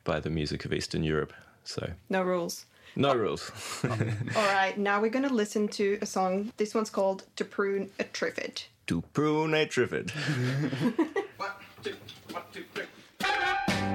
by the music of Eastern Europe. So No rules. no rules. All right, now we're going to listen to a song. This one's called To Prune a Triffid. To prune a triffid.